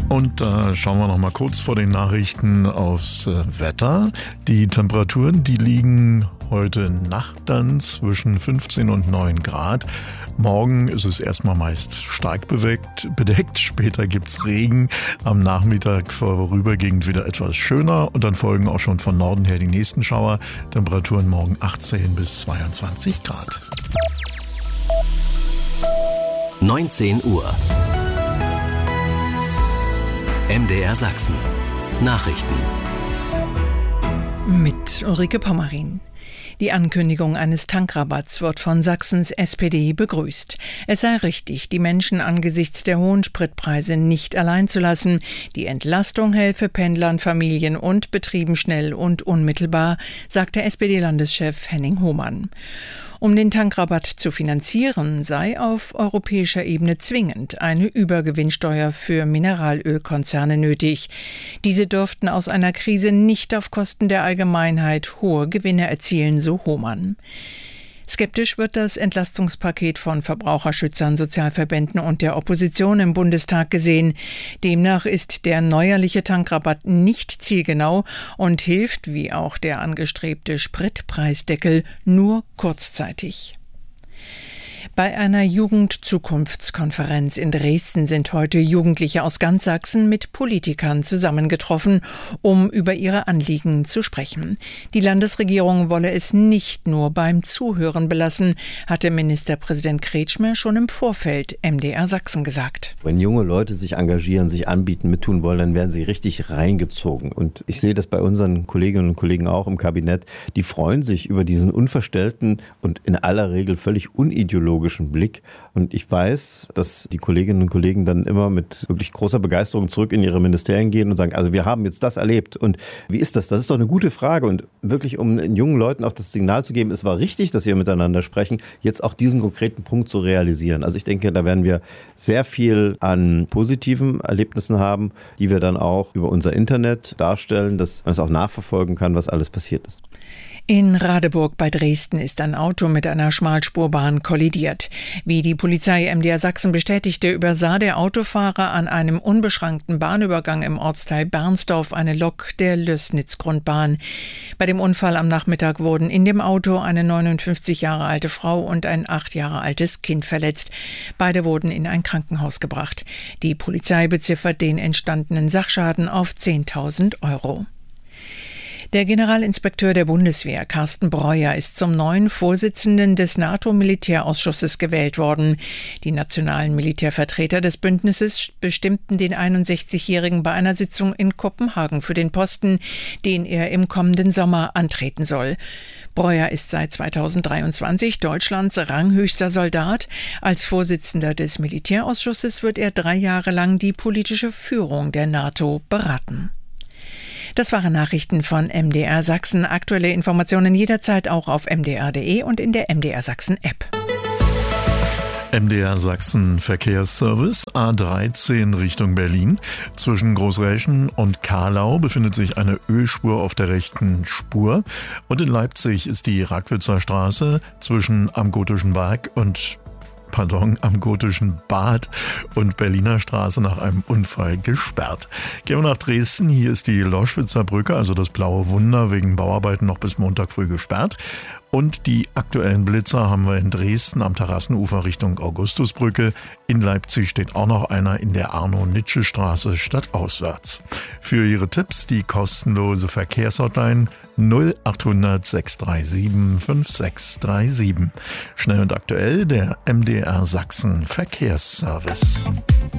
Und da schauen wir noch mal kurz vor den Nachrichten aufs Wetter. Die Temperaturen, die liegen heute Nacht dann zwischen 15 und 9 Grad. Morgen ist es erstmal meist stark bedeckt. Später gibt's Regen. Am Nachmittag vorübergehend wieder etwas schöner. Und dann folgen auch schon von Norden her die nächsten Schauer. Temperaturen morgen 18 bis 22 Grad. 19 Uhr. MDR Sachsen. Nachrichten. Mit Ulrike Pommerin. Die Ankündigung eines Tankrabatts wird von Sachsens SPD begrüßt. Es sei richtig, die Menschen angesichts der hohen Spritpreise nicht allein zu lassen. Die Entlastung helfe Pendlern, Familien und Betrieben schnell und unmittelbar, sagte SPD-Landeschef Henning Hohmann. Um den Tankrabatt zu finanzieren, sei auf europäischer Ebene zwingend eine Übergewinnsteuer für Mineralölkonzerne nötig. Diese dürften aus einer Krise nicht auf Kosten der Allgemeinheit hohe Gewinne erzielen, so Hohmann. Skeptisch wird das Entlastungspaket von Verbraucherschützern, Sozialverbänden und der Opposition im Bundestag gesehen. Demnach ist der neuerliche Tankrabatt nicht zielgenau und hilft, wie auch der angestrebte Spritpreisdeckel, nur kurzzeitig. Bei einer Jugendzukunftskonferenz in Dresden sind heute Jugendliche aus ganz Sachsen mit Politikern zusammengetroffen, um über ihre Anliegen zu sprechen. Die Landesregierung wolle es nicht nur beim Zuhören belassen, hatte Ministerpräsident Kretschmer schon im Vorfeld MDR Sachsen gesagt. Wenn junge Leute sich engagieren, sich anbieten, mittun wollen, dann werden sie richtig reingezogen. Und ich sehe das bei unseren Kolleginnen und Kollegen auch im Kabinett. Die freuen sich über diesen unverstellten und in aller Regel völlig unideologischen Blick. Und ich weiß, dass die Kolleginnen und Kollegen dann immer mit wirklich großer Begeisterung zurück in ihre Ministerien gehen und sagen, also wir haben jetzt das erlebt. Und wie ist das? Das ist doch eine gute Frage. Und wirklich, um den jungen Leuten auch das Signal zu geben, es war richtig, dass wir miteinander sprechen, jetzt auch diesen konkreten Punkt zu realisieren. Also ich denke, da werden wir sehr viel an positiven Erlebnissen haben, die wir dann auch über unser Internet darstellen, dass man es auch nachverfolgen kann, was alles passiert ist. In Radeburg bei Dresden ist ein Auto mit einer Schmalspurbahn kollidiert. Wie die Polizei MDR Sachsen bestätigte, übersah der Autofahrer an einem unbeschrankten Bahnübergang im Ortsteil Bernsdorf eine Lok der Lößnitz-Grundbahn. Bei dem Unfall am Nachmittag wurden in dem Auto eine 59 Jahre alte Frau und ein 8 Jahre altes Kind verletzt. Beide wurden in ein Krankenhaus gebracht. Die Polizei beziffert den entstandenen Sachschaden auf 10.000 Euro. Der Generalinspekteur der Bundeswehr, Carsten Breuer, ist zum neuen Vorsitzenden des NATO-Militärausschusses gewählt worden. Die nationalen Militärvertreter des Bündnisses bestimmten den 61-Jährigen bei einer Sitzung in Kopenhagen für den Posten, den er im kommenden Sommer antreten soll. Breuer ist seit 2023 Deutschlands ranghöchster Soldat. Als Vorsitzender des Militärausschusses wird er 3 Jahre lang die politische Führung der NATO beraten. Das waren Nachrichten von MDR Sachsen. Aktuelle Informationen jederzeit auch auf mdr.de und in der MDR Sachsen App. MDR Sachsen Verkehrsservice A13 Richtung Berlin. Zwischen Großräschen und Kahlau befindet sich eine Ölspur auf der rechten Spur. Und in Leipzig ist die Rackwitzer Straße zwischen am Gotischen Bad und Berliner Straße nach einem Unfall gesperrt. Gehen wir nach Dresden. Hier ist die Loschwitzer Brücke, also das Blaue Wunder, wegen Bauarbeiten noch bis Montag früh gesperrt. Und die aktuellen Blitzer haben wir in Dresden am Terrassenufer Richtung Augustusbrücke. In Leipzig steht auch noch einer in der Arno-Nitsche-Straße stadtauswärts. Für Ihre Tipps die kostenlose Verkehrshotline 0800 637 5637. Schnell und aktuell der MDR Sachsen Verkehrsservice.